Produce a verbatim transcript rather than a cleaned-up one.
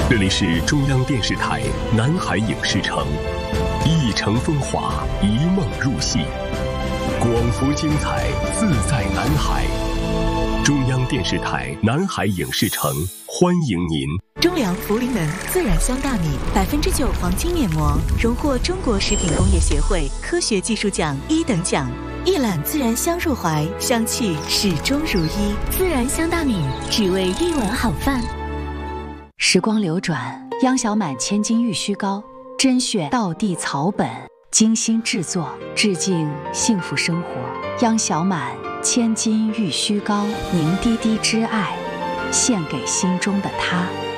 这里是中央电视台南海影视城，一城风华，一梦入戏，广福精彩，自在南海。中央电视台南海影视城欢迎您。 中粮茯苓能自然香大米百分之九黄金面膜，荣获中国食品工业协会科学技术奖一等奖。一揽自然香入怀，香气始终如一。自然香大米，只为一碗好饭。 时光流转，央小满千金玉虚膏，甄选道地草本，精心制作，致敬幸福生活。央小满千金玉虚膏，凝滴滴之爱，献给心中的他。